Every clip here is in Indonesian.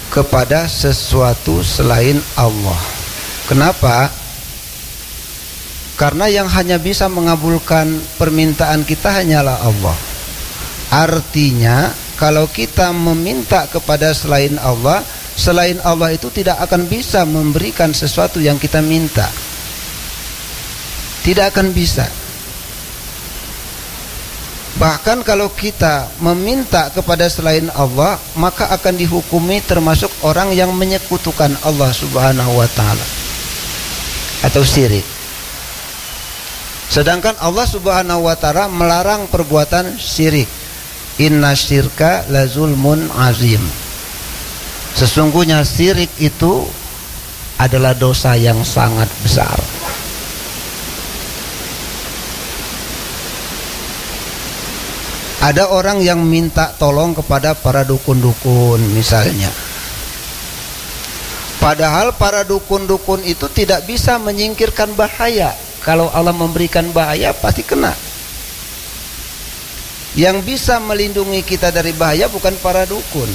kepada sesuatu selain Allah. Kenapa? Karena yang hanya bisa mengabulkan permintaan kita hanyalah Allah. Artinya kalau kita meminta kepada selain Allah itu tidak akan bisa memberikan sesuatu yang kita minta. Tidak akan bisa. Bahkan kalau kita meminta kepada selain Allah, maka akan dihukumi termasuk orang yang menyekutukan Allah Subhanahu wa taala atau syirik. Sedangkan Allah Subhanahu wa taala melarang perbuatan syirik. Inna syirka la zulmun azim. Sesungguhnya syirik itu adalah dosa yang sangat besar. Ada orang yang minta tolong kepada para dukun-dukun misalnya. Padahal para dukun-dukun itu tidak bisa menyingkirkan bahaya. Kalau Allah memberikan bahaya pasti kena. Yang bisa melindungi kita dari bahaya bukan para dukun.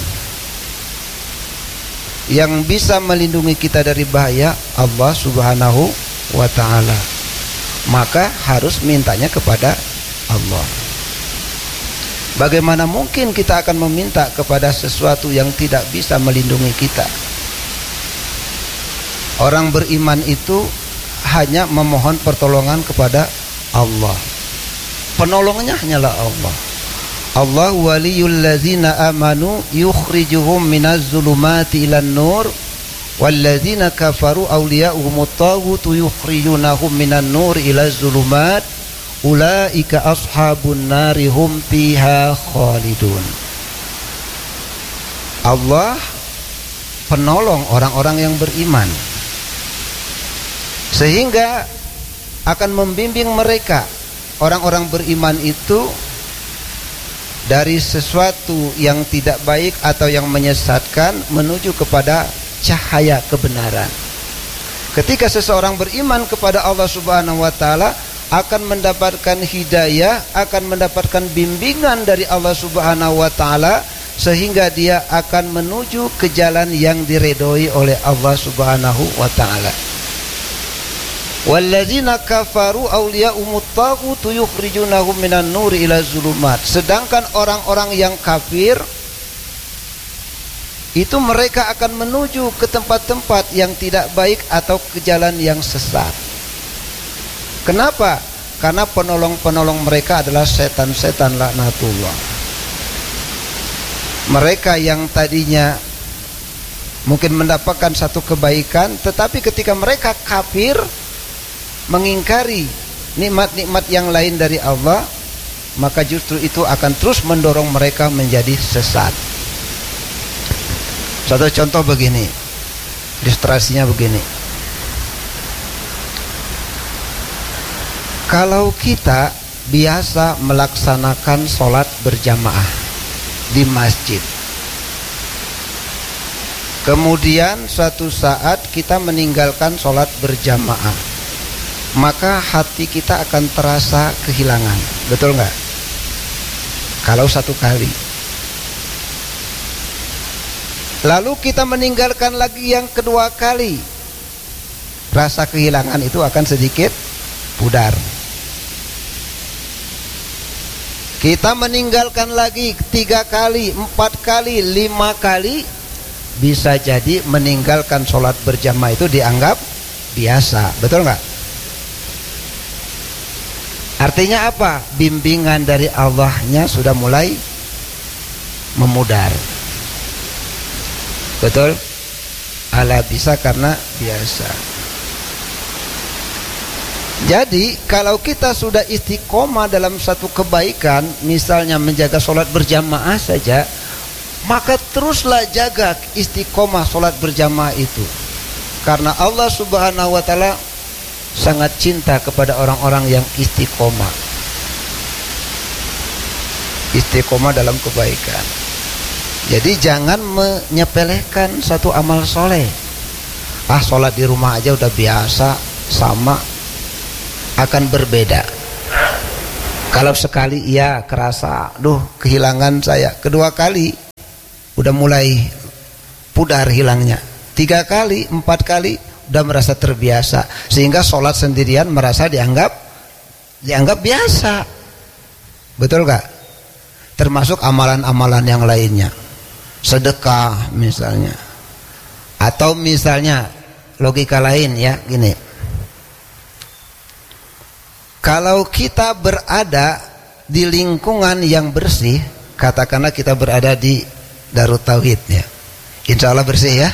Yang bisa melindungi kita dari bahaya Allah Subhanahu wa taala. Maka harus mintanya kepada Allah. Bagaimana mungkin kita akan meminta kepada sesuatu yang tidak bisa melindungi kita? Orang beriman itu hanya memohon pertolongan kepada Allah. Penolongnya hanyalah Allah. Allah waliyul ladzina amanu yukhrijuhum minaz zulumati ilan nur wal ladzina kafaru awliya'uhumut taghutu yukhrijunahum minan nur ilaz zulumat ulaika ashabun nari hum fiha khalidun. Allah penolong orang-orang yang beriman, sehingga akan membimbing mereka orang-orang beriman itu dari sesuatu yang tidak baik atau yang menyesatkan menuju kepada cahaya kebenaran. Ketika seseorang beriman kepada Allah Subhanahu wa taala, akan mendapatkan hidayah, akan mendapatkan bimbingan dari Allah Subhanahu wa taala, sehingga dia akan menuju ke jalan yang diredoi oleh Allah Subhanahu wa taala. Walladzina kafaru awliya'umut taghutu yukhrijunahum minan nuri ila zulumat. Sedangkan orang-orang yang kafir itu mereka akan menuju ke tempat-tempat yang tidak baik atau ke jalan yang sesat. Kenapa? Karena penolong-penolong mereka adalah setan-setan laknatullah. Mereka yang tadinya mungkin mendapatkan satu kebaikan, tetapi ketika mereka kafir, mengingkari nikmat-nikmat yang lain dari Allah, maka justru itu akan terus mendorong mereka menjadi sesat. Satu contoh begini, ilustrasinya begini. Kalau kita biasa melaksanakan sholat berjamaah di masjid, kemudian suatu saat kita meninggalkan sholat berjamaah, maka hati kita akan terasa kehilangan. Betul nggak? Kalau satu kali, lalu kita meninggalkan lagi yang kedua kali, rasa kehilangan itu akan sedikit pudar. Kita meninggalkan lagi 3 kali, 4 kali, 5 kali, bisa jadi meninggalkan sholat berjamaah itu dianggap biasa. Betul nggak? Artinya apa? Bimbingan dari Allahnya sudah mulai memudar. Betul? Ala bisa karena biasa. Jadi kalau kita sudah istiqomah dalam satu kebaikan, misalnya menjaga sholat berjamaah saja, maka teruslah jaga istiqomah sholat berjamaah itu. Karena Allah Subhanahu wa taala sangat cinta kepada orang-orang yang istiqomah. Istiqomah dalam kebaikan. Jadi jangan menyepelekan satu amal soleh. Sholat di rumah aja udah biasa, sama. Akan berbeda. Kalau sekali iya kerasa, kehilangan saya. Kedua kali udah mulai pudar hilangnya. 3 kali, 4 kali udah merasa terbiasa, sehingga sholat sendirian merasa dianggap biasa. Betul gak? Termasuk amalan-amalan yang lainnya, sedekah misalnya, atau misalnya logika lain ya, gini, kalau kita berada di lingkungan yang bersih, katakanlah kita berada di Darut Tauhid ya, insya Allah bersih ya.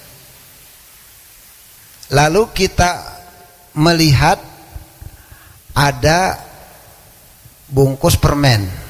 Lalu kita melihat ada bungkus permen